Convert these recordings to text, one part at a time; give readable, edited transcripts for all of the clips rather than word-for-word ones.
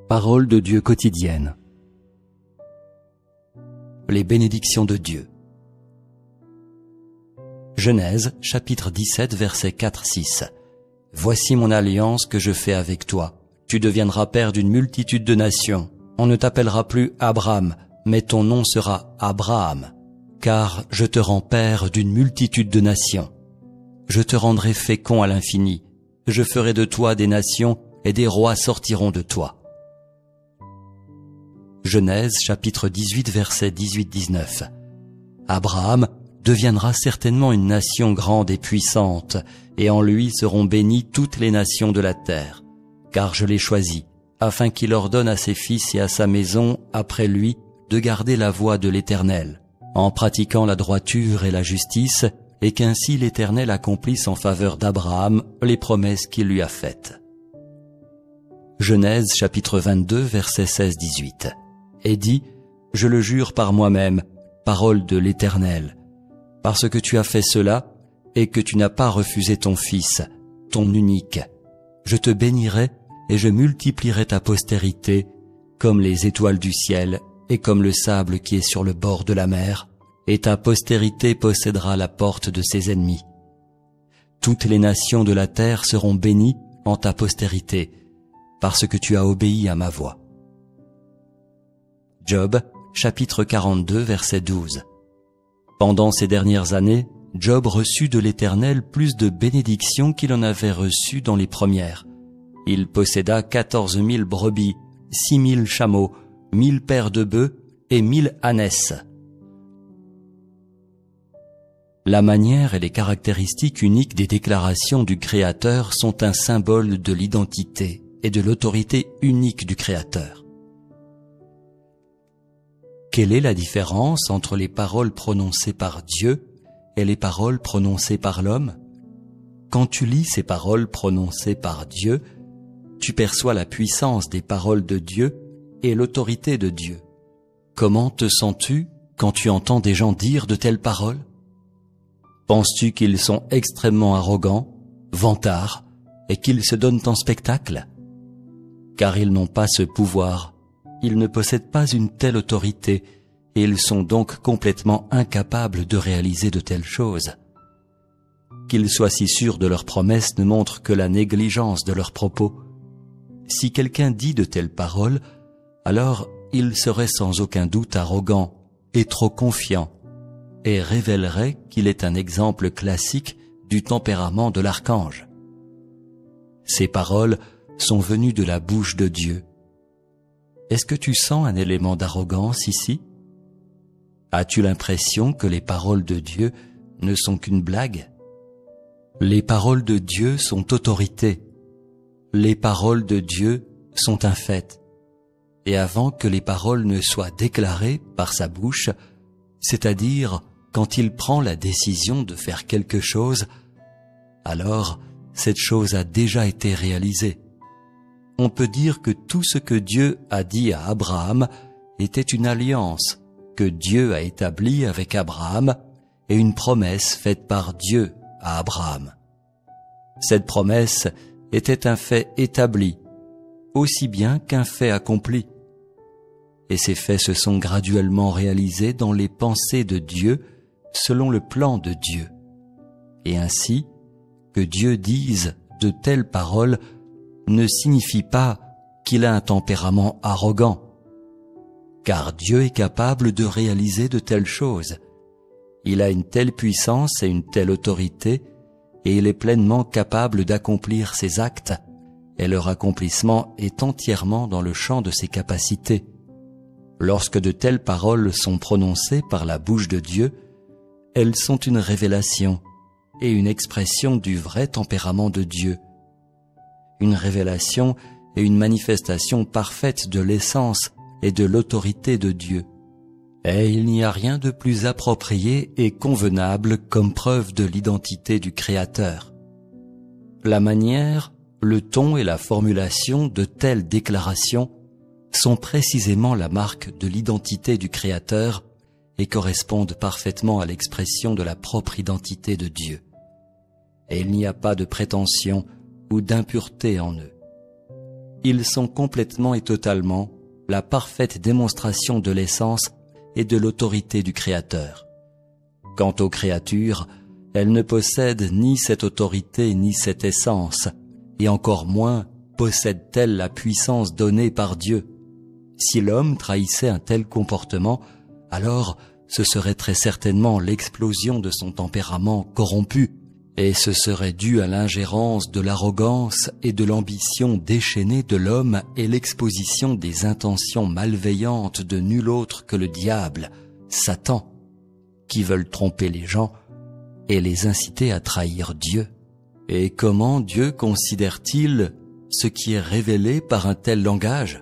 Parole de Dieu quotidienne. Les bénédictions de Dieu. Genèse, chapitre 17, versets 4-6. Voici mon alliance que je fais avec toi. Tu deviendras père d'une multitude de nations. On ne t'appellera plus Abraham, mais ton nom sera Abraham, car je te rends père d'une multitude de nations. Je te rendrai fécond à l'infini. Je ferai de toi des nations, et des rois sortiront de toi. Genèse chapitre 18 versets 18-19. Abraham deviendra certainement une nation grande et puissante, et en lui seront bénies toutes les nations de la terre, car je l'ai choisi, afin qu'il ordonne à ses fils et à sa maison après lui de garder la voie de l'Éternel, en pratiquant la droiture et la justice, et qu'ainsi l'Éternel accomplisse en faveur d'Abraham les promesses qu'il lui a faites. Genèse chapitre 22 versets 16-18. Et dit, je le jure par moi-même, parole de l'Éternel, parce que tu as fait cela, et que tu n'as pas refusé ton fils, ton unique. Je te bénirai, et je multiplierai ta postérité, comme les étoiles du ciel, et comme le sable qui est sur le bord de la mer, et ta postérité possédera la porte de ses ennemis. Toutes les nations de la terre seront bénies en ta postérité, parce que tu as obéi à ma voix. Job, chapitre 42, verset 12. Pendant ces dernières années, Job reçut de l'Éternel plus de bénédictions qu'il en avait reçues dans les premières. Il posséda 14 000 brebis, 6 000 chameaux, 1000 paires de bœufs et 1000 ânesses. La manière et les caractéristiques uniques des déclarations du Créateur sont un symbole de l'identité et de l'autorité unique du Créateur. Quelle est la différence entre les paroles prononcées par Dieu et les paroles prononcées par l'homme? Quand tu lis ces paroles prononcées par Dieu, tu perçois la puissance des paroles de Dieu et l'autorité de Dieu. Comment te sens-tu quand tu entends des gens dire de telles paroles? Penses-tu qu'ils sont extrêmement arrogants, vantards, et qu'ils se donnent en spectacle? Car ils n'ont pas ce pouvoir. Ils ne possèdent pas une telle autorité et ils sont donc complètement incapables de réaliser de telles choses. Qu'ils soient si sûrs de leurs promesses ne montre que la négligence de leurs propos. Si quelqu'un dit de telles paroles, alors il serait sans aucun doute arrogant et trop confiant et révélerait qu'il est un exemple classique du tempérament de l'archange. Ces paroles sont venues de la bouche de Dieu. Est-ce que tu sens un élément d'arrogance ici? As-tu l'impression que les paroles de Dieu ne sont qu'une blague? Les paroles de Dieu sont autorité. Les paroles de Dieu sont un fait. Et avant que les paroles ne soient déclarées par sa bouche, c'est-à-dire quand il prend la décision de faire quelque chose, alors cette chose a déjà été réalisée. On peut dire que tout ce que Dieu a dit à Abraham était une alliance que Dieu a établie avec Abraham et une promesse faite par Dieu à Abraham. Cette promesse était un fait établi, aussi bien qu'un fait accompli. Et ces faits se sont graduellement réalisés dans les pensées de Dieu selon le plan de Dieu. Et ainsi, que Dieu dise de telles paroles ne signifie pas qu'il a un tempérament arrogant, car Dieu est capable de réaliser de telles choses. Il a une telle puissance et une telle autorité, et il est pleinement capable d'accomplir ses actes, et leur accomplissement est entièrement dans le champ de ses capacités. Lorsque de telles paroles sont prononcées par la bouche de Dieu, elles sont une révélation et une expression du vrai tempérament de Dieu. Une révélation et une manifestation parfaite de l'essence et de l'autorité de Dieu. Et il n'y a rien de plus approprié et convenable comme preuve de l'identité du Créateur. La manière, le ton et la formulation de telles déclarations sont précisément la marque de l'identité du Créateur et correspondent parfaitement à l'expression de la propre identité de Dieu. Et il n'y a pas de prétention ou d'impureté en eux. ils sont complètement et totalement la parfaite démonstration de l'essence et de l'autorité du Créateur. Quant aux créatures, elles ne possèdent ni cette autorité ni cette essence, et encore moins possèdent-elles la puissance donnée par Dieu. Si l'homme trahissait un tel comportement, alors ce serait très certainement l'explosion de son tempérament corrompu, et ce serait dû à l'ingérence de l'arrogance et de l'ambition déchaînée de l'homme et l'exposition des intentions malveillantes de nul autre que le diable, Satan, qui veulent tromper les gens et les inciter à trahir Dieu. Et comment Dieu considère-t-il ce qui est révélé par un tel langage?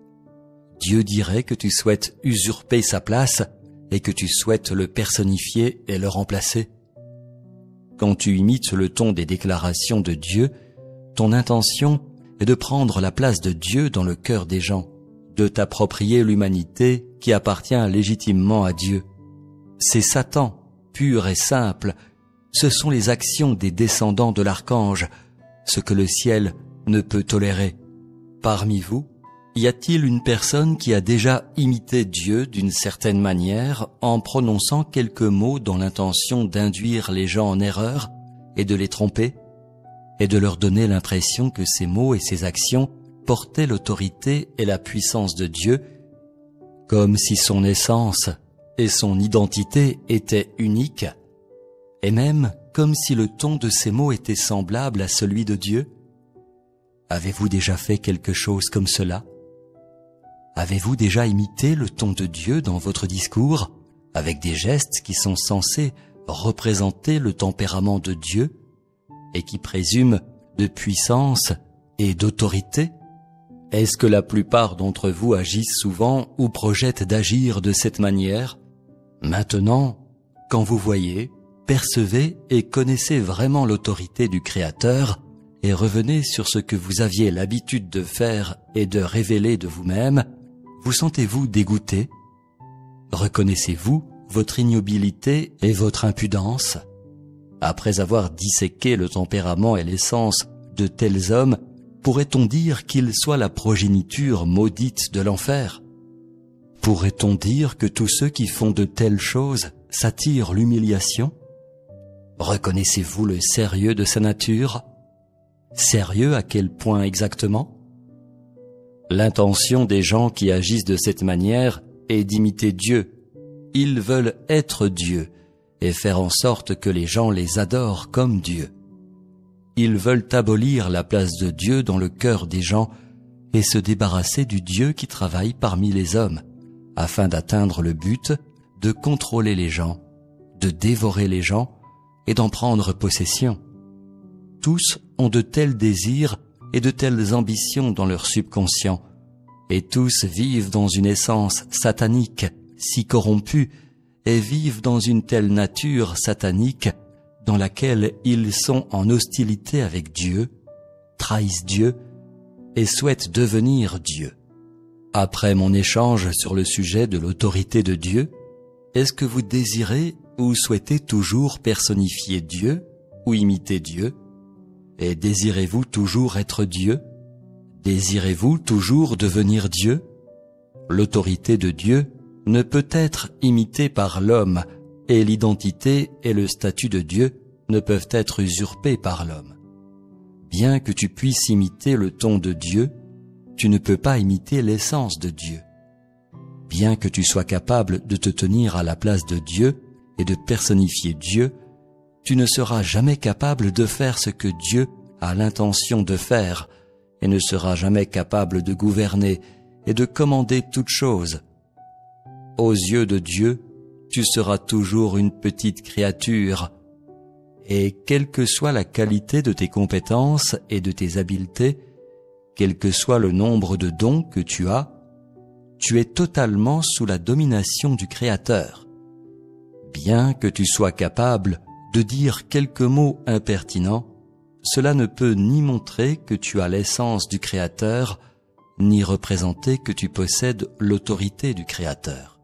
Dieu dirait que tu souhaites usurper sa place et que tu souhaites le personnifier et le remplacer. Quand tu imites le ton des déclarations de Dieu, ton intention est de prendre la place de Dieu dans le cœur des gens, de t'approprier l'humanité qui appartient légitimement à Dieu. C'est Satan, pur et simple. Ce sont les actions des descendants de l'archange, ce que le ciel ne peut tolérer. Parmi vous, y a-t-il une personne qui a déjà imité Dieu d'une certaine manière en prononçant quelques mots dans l'intention d'induire les gens en erreur et de les tromper, et de leur donner l'impression que ces mots et ces actions portaient l'autorité et la puissance de Dieu, comme si son essence et son identité étaient uniques, et même comme si le ton de ces mots était semblable à celui de Dieu? Avez-vous déjà fait quelque chose comme cela? Avez-vous déjà imité le ton de Dieu dans votre discours, avec des gestes qui sont censés représenter le tempérament de Dieu et qui présument de puissance et d'autorité? Est-ce que la plupart d'entre vous agissent souvent ou projettent d'agir de cette manière? Maintenant, quand vous voyez, percevez et connaissez vraiment l'autorité du Créateur et revenez sur ce que vous aviez l'habitude de faire et de révéler de vous-même, vous sentez-vous dégoûté? Reconnaissez-vous votre ignobilité et votre impudence? Après avoir disséqué le tempérament et l'essence de tels hommes, pourrait-on dire qu'ils soient la progéniture maudite de l'enfer? Pourrait-on dire que tous ceux qui font de telles choses s'attirent l'humiliation? Reconnaissez-vous le sérieux de sa nature? Sérieux à quel point exactement? L'intention des gens qui agissent de cette manière est d'imiter Dieu. Ils veulent être Dieu et faire en sorte que les gens les adorent comme Dieu. Ils veulent abolir la place de Dieu dans le cœur des gens et se débarrasser du Dieu qui travaille parmi les hommes, afin d'atteindre le but de contrôler les gens, de dévorer les gens et d'en prendre possession. Tous ont de tels désirs et de telles ambitions dans leur subconscient, et tous vivent dans une essence satanique, si corrompue, et vivent dans une telle nature satanique dans laquelle ils sont en hostilité avec Dieu, trahissent Dieu et souhaitent devenir Dieu. Après mon échange sur le sujet de l'autorité de Dieu, est-ce que vous désirez ou souhaitez toujours personnifier Dieu ou imiter Dieu? Et désirez-vous toujours être Dieu? Désirez-vous toujours devenir Dieu? L'autorité de Dieu ne peut être imitée par l'homme, et l'identité et le statut de Dieu ne peuvent être usurpés par l'homme. Bien que tu puisses imiter le ton de Dieu, tu ne peux pas imiter l'essence de Dieu. Bien que tu sois capable de te tenir à la place de Dieu et de personnifier Dieu, tu ne seras jamais capable de faire ce que Dieu a l'intention de faire et ne seras jamais capable de gouverner et de commander toutes choses. Aux yeux de Dieu, tu seras toujours une petite créature, et quelle que soit la qualité de tes compétences et de tes habiletés, quel que soit le nombre de dons que tu as, tu es totalement sous la domination du Créateur. Bien que tu sois capable de dire quelques mots impertinents, cela ne peut ni montrer que tu as l'essence du Créateur, ni représenter que tu possèdes l'autorité du Créateur.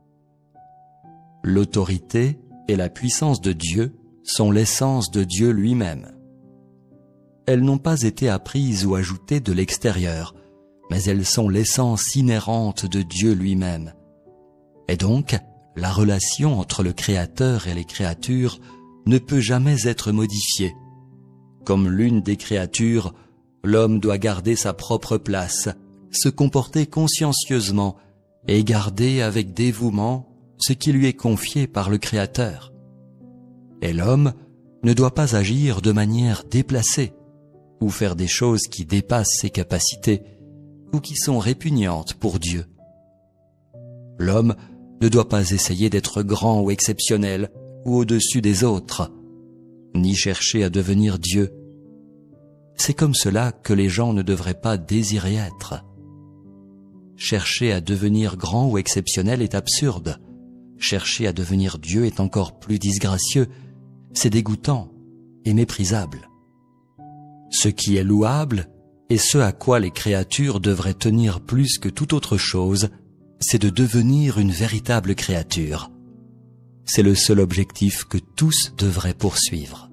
L'autorité et la puissance de Dieu sont l'essence de Dieu lui-même. Elles n'ont pas été apprises ou ajoutées de l'extérieur, mais elles sont l'essence inhérente de Dieu lui-même. Et donc, la relation entre le Créateur et les créatures ne peut jamais être modifiée. Comme l'une des créatures, l'homme doit garder sa propre place, se comporter consciencieusement et garder avec dévouement ce qui lui est confié par le Créateur. Et l'homme ne doit pas agir de manière déplacée ou faire des choses qui dépassent ses capacités ou qui sont répugnantes pour Dieu. L'homme ne doit pas essayer d'être grand ou exceptionnel ou au-dessus des autres, ni chercher à devenir Dieu. C'est comme cela que les gens ne devraient pas désirer être. Chercher à devenir grand ou exceptionnel est absurde. Chercher à devenir Dieu est encore plus disgracieux. C'est dégoûtant et méprisable. Ce qui est louable et ce à quoi les créatures devraient tenir plus que toute autre chose, c'est de devenir une véritable créature. C'est le seul objectif que tous devraient poursuivre.